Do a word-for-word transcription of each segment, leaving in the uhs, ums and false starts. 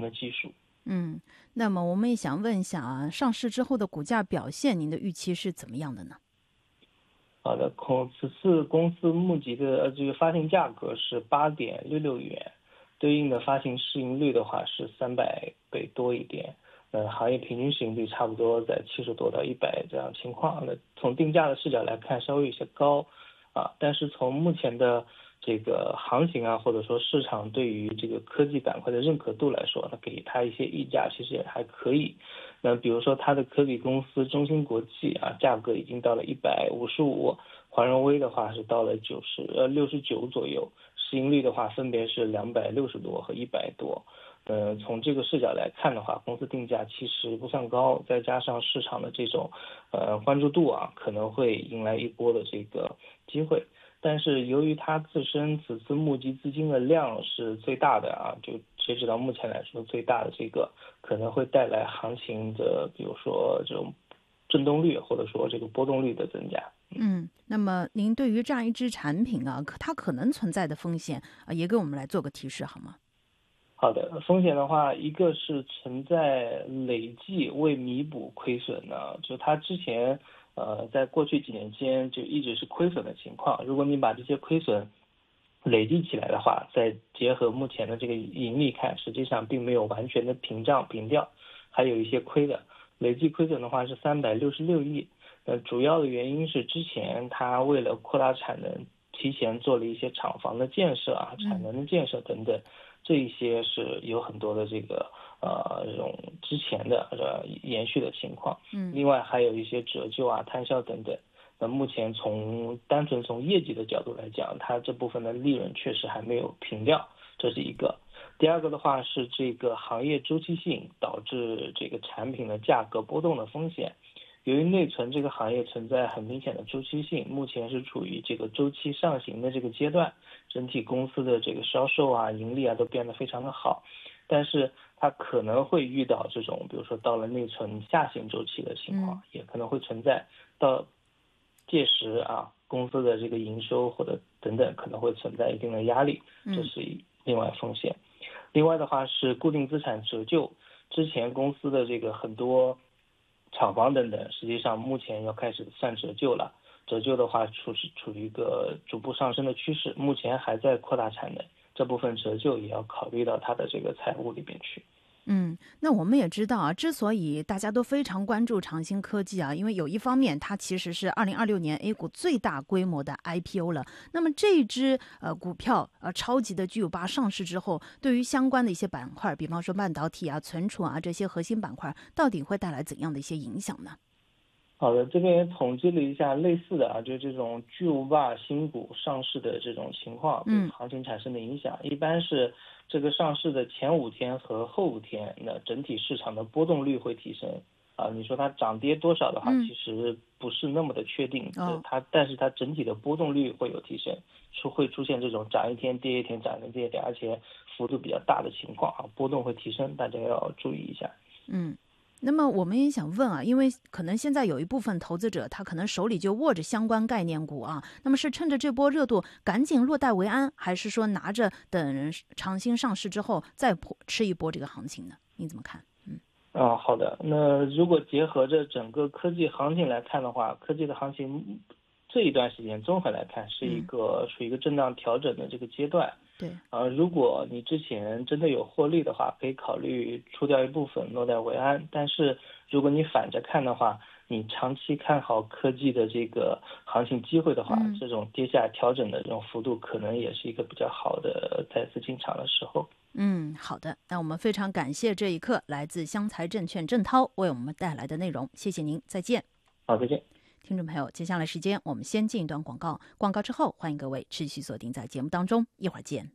的技术。 嗯，那么我们也想问一下啊，上市之后的股价表现，您的预期是怎么样的呢？ 好的，此次公司募集的呃这个发行价格是八点六六元，对应的发行市盈率的话是三百倍多一点。呃，行业平均市盈率差不多在七十多到一百这样情况。那从定价的视角来看，稍微有些高啊，但是从目前的这个行情啊，或者说市场对于这个科技板块的认可度来说，那给它一些溢价其实也还可以。那比如说它的科比公司中芯国际啊，价格已经到了一百五十五，华润微的话是到了九十呃六十九左右，市盈率的话分别是两百六十多和一百多。呃，从这个视角来看的话，公司定价其实不算高，再加上市场的这种呃关注度啊，可能会迎来一波的这个机会。但是由于它自身此次募集资金的量是最大的啊，就截止到目前来说最大的这个，可能会带来行情的，比如说这种震动率或者说这个波动率的增加。 嗯，那么您对于这样一支产品啊，它可能存在的风险啊，也给我们来做个提示好吗？ 好的，风险的话，一个是存在累计未弥补亏损呢，就它之前呃在过去几年间就一直是亏损的情况。如果你把这些亏损累计起来的话，再结合目前的这个盈利看，实际上并没有完全的平账平掉，还有一些亏的。累计亏损的话是三百六十六亿，呃，主要的原因是之前它为了扩大产能，提前做了一些厂房的建设啊、产能的建设等等。这一些是有很多的这个呃这种之前的呃延续的情况，嗯，另外还有一些折旧啊、摊销等等。那目前从单纯从业绩的角度来讲，它这部分的利润确实还没有平掉，这是一个。第二个的话是这个行业周期性导致这个产品的价格波动的风险。由于内存这个行业存在很明显的周期性，目前是处于这个周期上行的这个阶段，整体公司的这个销售啊、盈利啊都变得非常的好，但是它可能会遇到这种，比如说到了内存下行周期的情况，也可能会存在到届时啊，公司的这个营收或者等等可能会存在一定的压力，这是另外风险。另外的话是固定资产折旧，之前公司的这个很多厂房等等，实际上目前要开始算折旧了。折旧的话，处是处于一个逐步上升的趋势，目前还在扩大产能，这部分折旧也要考虑到它的这个财务里边去。 嗯，那我们也知道啊，之所以大家都非常关注长兴科技啊，因为有一方面它其实是二零二六年 A 股最大规模的 I P O 了。那么这支呃股票呃超级的巨无霸上市之后，对于相关的一些板块，比方说半导体啊、存储啊这些核心板块，到底会带来怎样的一些影响呢？ 好的，这边也统计了一下类似的啊，就是这种巨无霸新股上市的这种情况，对行情产生的影响，嗯、一般是这个上市的前五天和后五天，那整体市场的波动率会提升啊。你说它涨跌多少的话，嗯、其实不是那么的确定，哦、它但是它整体的波动率会有提升，出会出现这种涨一天跌一天，涨一天跌一天，而且幅度比较大的情况啊，波动会提升，大家要注意一下。 嗯。那么我们也想问啊，因为可能现在有一部分投资者他可能手里就握着相关概念股啊，那么是趁着这波热度赶紧落袋为安，还是说拿着等长兴上市之后再吃一波这个行情呢？你怎么看？嗯， 啊，好的。那如果结合着整个科技行情来看的话，科技的行情这一段时间综合来看是一个、嗯、属于一个震荡调整的这个阶段。 对， 呃，如果你之前真的有获利的话，可以考虑出掉一部分，落袋为安。但是如果你反着看的话，你长期看好科技的这个行情机会的话，嗯、这种跌下调整的这种幅度，可能也是一个比较好的再次进场的时候。 嗯，好的。那我们非常感谢这一刻来自湘财证券郑涛为我们带来的内容，谢谢您，再见。 好，再见。 听众朋友，接下来时间我们先进一段广告，广告之后欢迎各位持续锁定在节目当中，一会儿见。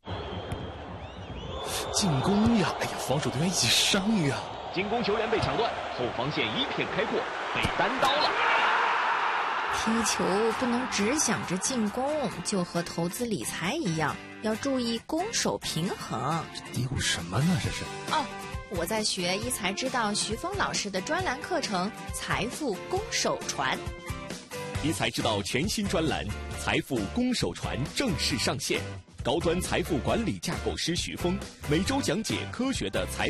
进攻呀！哎呀，防守队员一起上呀！ 进攻球员被抢断，后防线一片开阔，被单刀了。 踢球不能只想着进攻，就和投资理财一样，要注意攻守平衡。 嘀咕什么呢？这是哦。我在学一财之道徐峰老师的专栏课程《财富攻守传》， 一财之道全新专栏《财富攻守传》正式上线， 高端财富管理架构师徐峰每周讲解科学的财